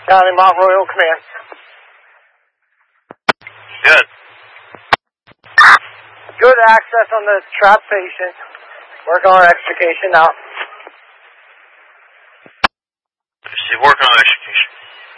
Charlie Mount Royal Command. Good. Good access on the trapped patient. Working on extrication now. See, working on extrication.